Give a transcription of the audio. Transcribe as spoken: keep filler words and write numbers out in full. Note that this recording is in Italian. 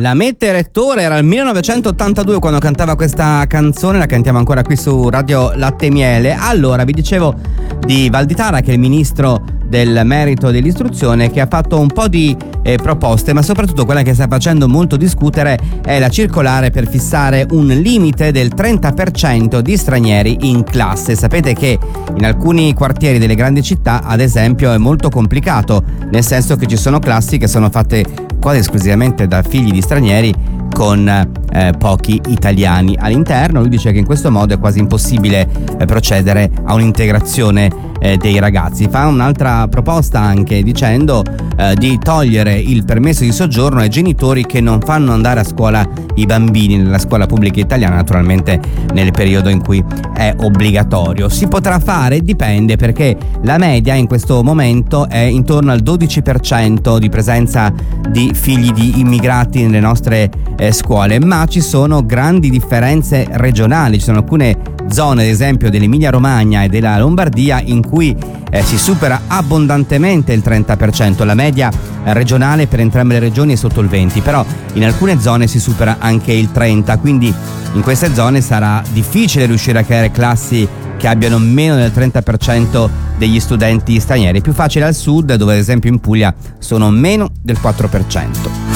La Mette Rettore era il millenovecentottantadue quando cantava questa canzone, la cantiamo ancora qui su Radio Latte e Miele. Allora, vi dicevo di Valditara, che è il ministro del merito e dell'istruzione, che ha fatto un po' di eh, proposte, ma soprattutto quella che sta facendo molto discutere è la circolare per fissare un limite del trenta per cento di stranieri in classe. Sapete che in alcuni quartieri delle grandi città, ad esempio, è molto complicato, nel senso che ci sono classi che sono fatte quasi esclusivamente da figli di stranieri con eh, pochi italiani all'interno. Lui dice che in questo modo è quasi impossibile eh, procedere a un'integrazione eh, dei ragazzi. Fa un'altra proposta anche dicendo eh, di togliere il permesso di soggiorno ai genitori che non fanno andare a scuola i bambini nella scuola pubblica italiana, naturalmente nel periodo in cui è obbligatorio. Si potrà fare? Dipende, perché la media in questo momento è intorno al dodici per cento di presenza di figli di immigrati nelle nostre eh, scuole, ma ci sono grandi differenze regionali. Ci sono alcune zone, ad esempio dell'Emilia Romagna e della Lombardia, in cui eh, si supera abbondantemente il trenta per cento. La media eh, regionale per entrambe le regioni è sotto il venti, però in alcune zone si supera anche il trenta, quindi in queste zone sarà difficile riuscire a creare classi che abbiano meno del trenta per cento degli studenti stranieri. È più facile al sud, dove ad esempio in Puglia sono meno del quattro per cento.